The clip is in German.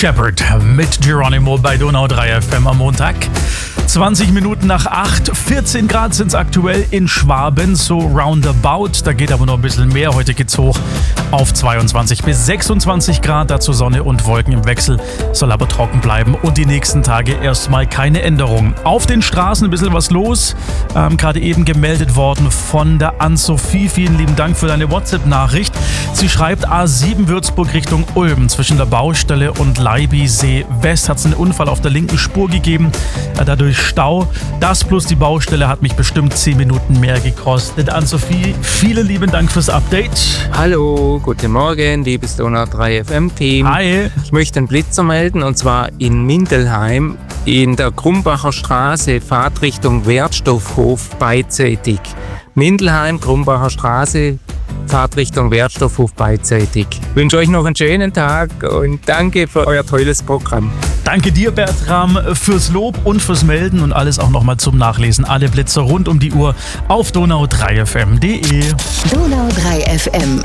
Shepherd mit Geronimo bei Donau 3 FM am Montag. 20 Minuten nach 8, 14 Grad sind es aktuell in Schwaben, so roundabout. Da geht aber noch ein bisschen mehr. Heute geht's hoch auf 22 bis 26 Grad. Dazu Sonne und Wolken im Wechsel. Soll aber trocken bleiben und die nächsten Tage erstmal keine Änderung. Auf den Straßen ein bisschen was los. Gerade eben gemeldet worden von der Ann-Sophie. Vielen lieben Dank für deine WhatsApp-Nachricht. Sie schreibt, A7 Würzburg Richtung Ulm. Zwischen der Baustelle und Leibisee West hat es einen Unfall auf der linken Spur gegeben. Dadurch Stau. Das plus die Baustelle hat mich bestimmt 10 Minuten mehr gekostet. Ann-Sophie, vielen lieben Dank fürs Update. Hallo, guten Morgen, liebes Donau 3 FM Team. Hi. Ich möchte einen Blitzer melden, und zwar in Mindelheim in der Krumbacher Straße, Fahrtrichtung Wertstoffhof beidseitig. Mindelheim, Krumbacher Straße, Fahrtrichtung Wertstoffhof beidseitig. Ich wünsche euch noch einen schönen Tag und danke für euer tolles Programm. Danke dir, Bertram, fürs Lob und fürs Melden und alles auch nochmal zum Nachlesen. Alle Blitzer rund um die Uhr auf donau3fm.de. Donau 3 FM.